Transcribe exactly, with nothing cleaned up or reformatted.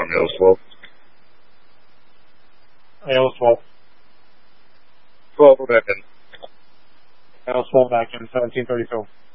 Ailes twelve. Ailes twelve. twelve back in. Ailes twelve back in seventeen thirty-two.